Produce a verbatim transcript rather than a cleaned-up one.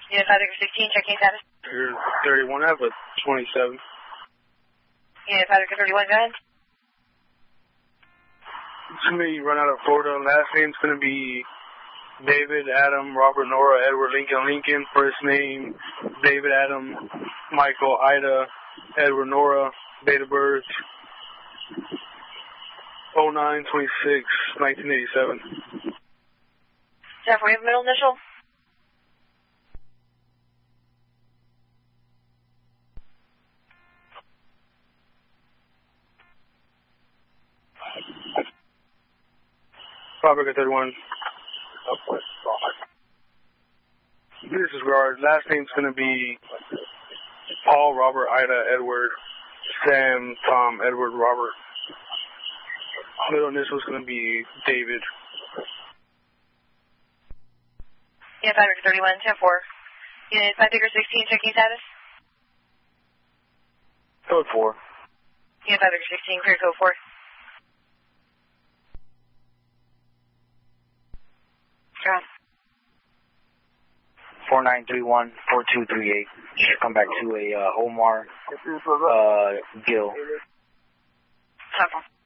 Unit five Victor sixteen, checking status. Here's thirty-one, I have a twenty-seven. Unit five Victor thirty-one, go ahead. It's going to be run out of Florida. Last name's going to be David, Adam, Robert, Nora, Edward, Lincoln, Lincoln. First name, David, Adam, Michael, Ida, Edward, Nora. Date of birth, oh nine twenty-six nineteen eighty-seven. Jeff, we have middle initial? Robert thirty-one. This is where our last name's going to be Paul, Robert, Ida, Edward, Sam, Tom, Edward, Robert. Middle initial's going to be David. Unit five Victor thirty-one, ten four. Unit five Victor sixteen, checking status. Code four. Unit five Victor sixteen, clear code four. John. four nine three one, four two three eight. Should come back to a uh, Omar uh, Gill. ten four.